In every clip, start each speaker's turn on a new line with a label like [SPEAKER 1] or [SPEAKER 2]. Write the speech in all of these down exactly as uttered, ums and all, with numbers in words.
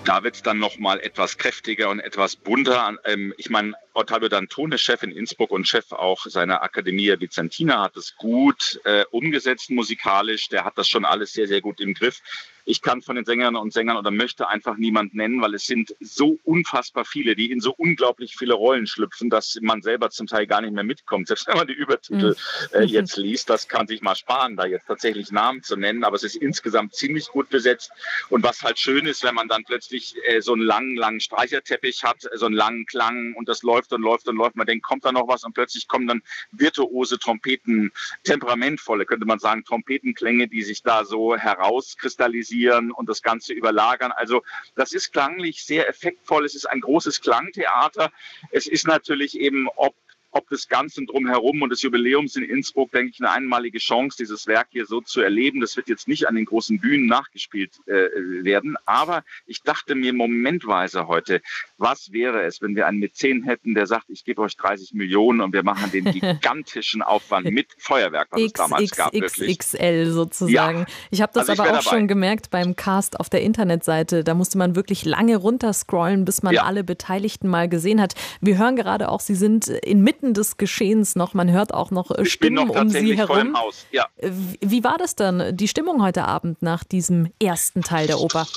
[SPEAKER 1] Da wird es dann nochmal etwas kräftiger und etwas bunter. Ähm, ich meine, Ottavio Dantone, Chef in Innsbruck und Chef auch seiner Accademia Bizantina, hat es gut äh, umgesetzt musikalisch. Der hat das schon alles sehr, sehr gut im Griff. Ich kann von den Sängerinnen und Sängern oder möchte einfach niemand nennen, weil es sind so unfassbar viele, die in so unglaublich viele Rollen schlüpfen, dass man selber zum Teil gar nicht mehr mitkommt. Selbst wenn man die Übertitel äh, jetzt liest, das kann sich mal sparen, da jetzt tatsächlich Namen zu nennen. Aber es ist insgesamt ziemlich gut besetzt. Und was halt schön ist, wenn man dann plötzlich äh, so einen langen, langen Streicherteppich hat, so einen langen Klang und das läuft und läuft und läuft. Man denkt, kommt da noch was? Und plötzlich kommen dann virtuose Trompeten, temperamentvolle, könnte man sagen, Trompetenklänge, die sich da so herauskristallisieren und das Ganze überlagern. Also das ist klanglich sehr effektvoll. Es ist ein großes Klangtheater. Es ist natürlich eben, ob Ob des Ganzen drumherum und des Jubiläums in Innsbruck, denke ich, eine einmalige Chance, dieses Werk hier so zu erleben. Das wird jetzt nicht an den großen Bühnen nachgespielt äh, werden. Aber ich dachte mir momentweise heute, was wäre es, wenn wir einen Mäzen hätten, der sagt, ich gebe euch dreißig Millionen und wir machen den gigantischen Aufwand mit Feuerwerk, was es damals gab.
[SPEAKER 2] X X L sozusagen. Ja. Ich habe das also aber auch dabei. schon gemerkt beim Cast auf der Internetseite. Da musste man wirklich lange runterscrollen, bis man ja. alle Beteiligten mal gesehen hat. Wir hören gerade auch, Sie sind inmitten des Geschehens noch. Man hört auch noch Stimmen ich bin noch um Sie herum. Voll im Haus. Ja. Wie war das dann, die Stimmung heute Abend nach diesem ersten Teil der Oper?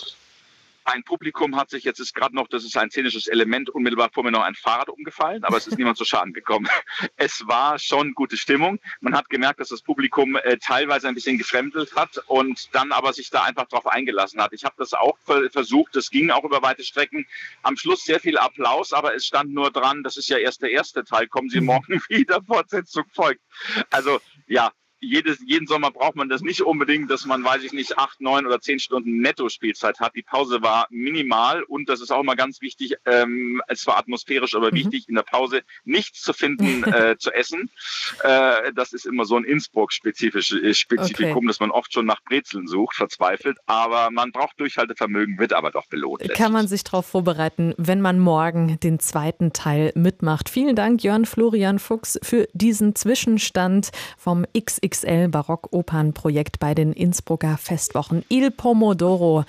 [SPEAKER 1] Ein Publikum hat sich, jetzt ist gerade noch, das ist ein szenisches Element, unmittelbar vor mir noch ein Fahrrad umgefallen, aber es ist niemand zu Schaden gekommen. Es war schon gute Stimmung. Man hat gemerkt, dass das Publikum äh, teilweise ein bisschen gefremdelt hat und dann aber sich da einfach drauf eingelassen hat. Ich habe das auch versucht, das ging auch über weite Strecken. Am Schluss sehr viel Applaus, aber es stand nur dran, das ist ja erst der erste Teil, kommen Sie morgen wieder, Fortsetzung folgt. Also ja, Jedes, jeden Sommer braucht man das nicht unbedingt, dass man, weiß ich nicht, acht, neun oder zehn Stunden Netto-Spielzeit hat. Die Pause war minimal und das ist auch immer ganz wichtig, ähm, es war atmosphärisch, aber mhm. wichtig, in der Pause nichts zu finden, äh, zu essen. Äh, das ist immer so ein Innsbruck-spezifisches Spezifikum, okay. dass man oft schon nach Brezeln sucht, verzweifelt. Aber man braucht Durchhaltevermögen, wird aber doch belohnt.
[SPEAKER 2] Letztlich. Kann man sich darauf vorbereiten, wenn man morgen den zweiten Teil mitmacht. Vielen Dank, Jörn Florian Fuchs, für diesen Zwischenstand vom X X L Barock-Opernprojekt bei den Innsbrucker Festwochen. Il Pomodoro.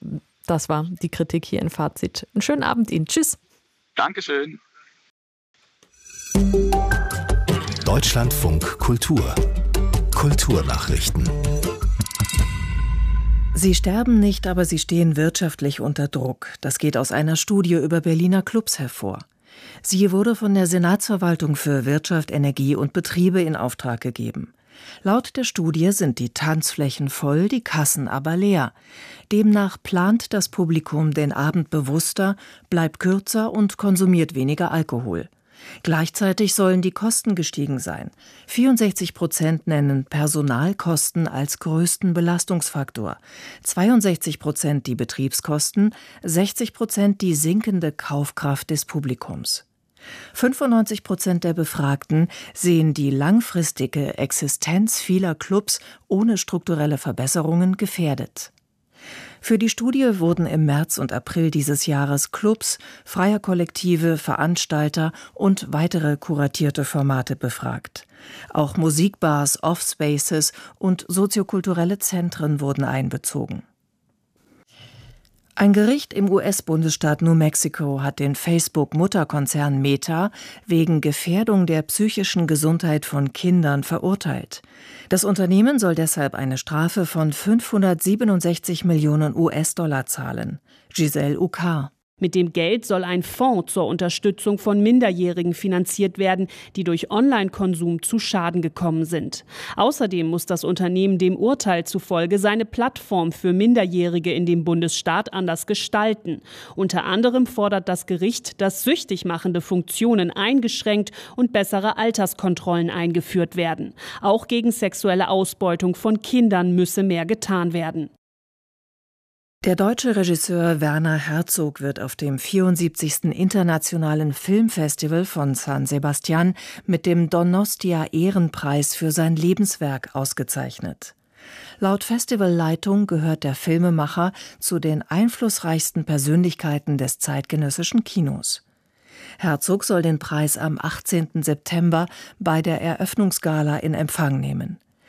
[SPEAKER 2] Das war die Kritik hier in Fazit. Einen schönen Abend Ihnen. Tschüss.
[SPEAKER 1] Dankeschön.
[SPEAKER 3] Deutschlandfunk Kultur. Kulturnachrichten.
[SPEAKER 4] Sie sterben nicht, aber sie stehen wirtschaftlich unter Druck. Das geht aus einer Studie über Berliner Clubs hervor. Sie wurde von der Senatsverwaltung für Wirtschaft, Energie und Betriebe in Auftrag gegeben. Laut der Studie sind die Tanzflächen voll, die Kassen aber leer. Demnach plant das Publikum den Abend bewusster, bleibt kürzer und konsumiert weniger Alkohol. Gleichzeitig sollen die Kosten gestiegen sein. vierundsechzig Prozent nennen Personalkosten als größten Belastungsfaktor, zweiundsechzig Prozent die Betriebskosten, sechzig Prozent die sinkende Kaufkraft des Publikums. fünfundneunzig Prozent der Befragten sehen die langfristige Existenz vieler Clubs ohne strukturelle Verbesserungen gefährdet. Für die Studie wurden im März und April dieses Jahres Clubs, Freierkollektive, Veranstalter und weitere kuratierte Formate befragt. Auch Musikbars, Offspaces und soziokulturelle Zentren wurden einbezogen. Ein Gericht im U S-Bundesstaat New Mexico hat den Facebook-Mutterkonzern Meta wegen Gefährdung der psychischen Gesundheit von Kindern verurteilt. Das Unternehmen soll deshalb eine Strafe von fünfhundertsiebenundsechzig Millionen U S-Dollar zahlen. Giselle Ucar.
[SPEAKER 5] Mit dem Geld soll ein Fonds zur Unterstützung von Minderjährigen finanziert werden, die durch Online-Konsum zu Schaden gekommen sind. Außerdem muss das Unternehmen dem Urteil zufolge seine Plattform für Minderjährige in dem Bundesstaat anders gestalten. Unter anderem fordert das Gericht, dass süchtig machende Funktionen eingeschränkt und bessere Alterskontrollen eingeführt werden. Auch gegen sexuelle Ausbeutung von Kindern müsse mehr getan werden.
[SPEAKER 4] Der deutsche Regisseur Werner Herzog wird auf dem vierundsiebzigsten Internationalen Filmfestival von San Sebastian mit dem Donostia Ehrenpreis für sein Lebenswerk ausgezeichnet. Laut Festivalleitung gehört der Filmemacher zu den einflussreichsten Persönlichkeiten des zeitgenössischen Kinos. Herzog soll den Preis am achtzehnten September bei der Eröffnungsgala in Empfang nehmen.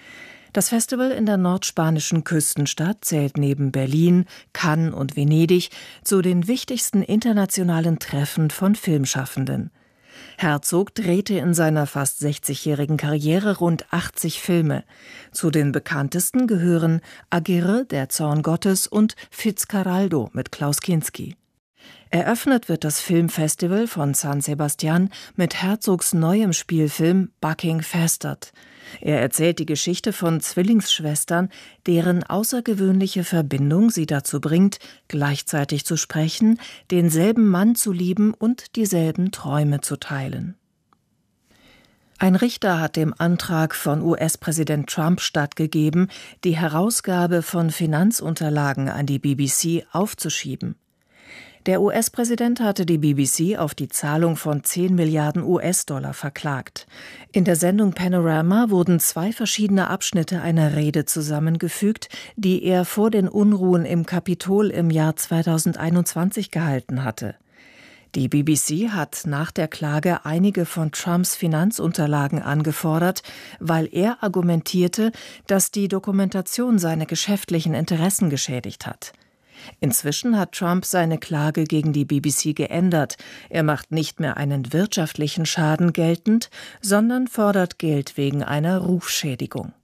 [SPEAKER 4] Das Festival in der nordspanischen Küstenstadt zählt neben Berlin, Cannes und Venedig zu den wichtigsten internationalen Treffen von Filmschaffenden. Herzog drehte in seiner fast sechzigjährigen Karriere rund achtzig Filme. Zu den bekanntesten gehören Aguirre, der Zorn Gottes und Fitzcarraldo mit Klaus Kinski. Eröffnet wird das Filmfestival von San Sebastian mit Herzogs neuem Spielfilm Bucking Fastert. Er erzählt die Geschichte von Zwillingsschwestern, deren außergewöhnliche Verbindung sie dazu bringt, gleichzeitig zu sprechen, denselben Mann zu lieben und dieselben Träume zu teilen. Ein Richter hat dem Antrag von U S-Präsident Trump stattgegeben, die Herausgabe von Finanzunterlagen an die B B C aufzuschieben. Der U S-Präsident hatte die B B C auf die Zahlung von zehn Milliarden U S-Dollar verklagt. In der Sendung Panorama wurden zwei verschiedene Abschnitte einer Rede zusammengefügt, die er vor den Unruhen im Kapitol im Jahr zweitausendeinundzwanzig gehalten hatte. Die B B C hat nach der Klage einige von Trumps Finanzunterlagen angefordert, weil er argumentierte, dass die Dokumentation seine geschäftlichen Interessen geschädigt hat. Inzwischen hat Trump seine Klage gegen die B B C geändert. Er macht nicht mehr einen wirtschaftlichen Schaden geltend, sondern fordert Geld wegen einer Rufschädigung.